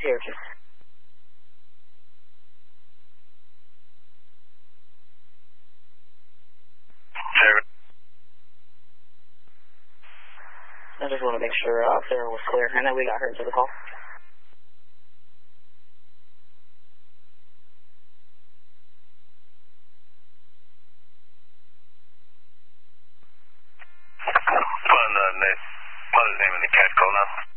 Syracuse. I just want to make sure Sarah was clear and that we got her into the call. Put in the mother's name in the cat call now.